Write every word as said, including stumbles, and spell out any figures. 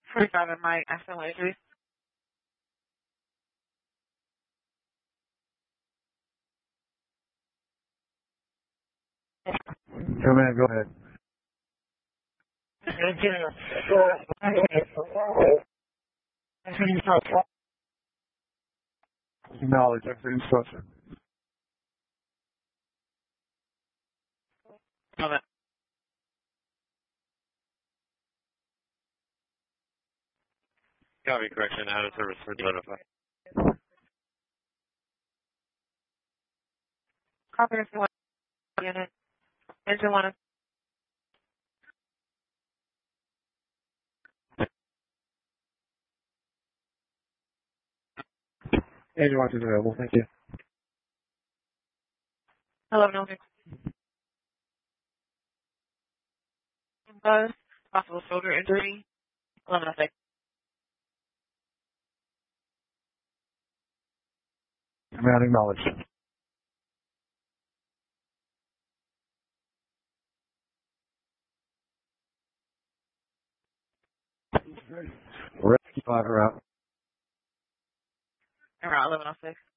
forty-five and Mike, accidental injury. Come in, go ahead. Knowledge, that's the instruction. Comment. Copy, correction, out of service for notify. Copy if you want unit. Engine one. Engine one is available, thank you. eleven oh six. Buzz. Possible shoulder injury. eleven oh six. Command acknowledged. Rescue five are out. Around eleven oh six.